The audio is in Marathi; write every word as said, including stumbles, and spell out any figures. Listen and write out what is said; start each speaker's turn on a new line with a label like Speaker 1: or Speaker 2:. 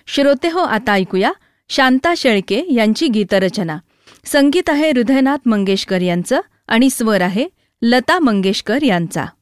Speaker 1: श्रोते हो, आता ऐकूया शांता शेळके यांची गीतरचना. संगीत आहे हृदयनाथ मंगेशकर यांचं आणि स्वर आहे लता मंगेशकर यांचा.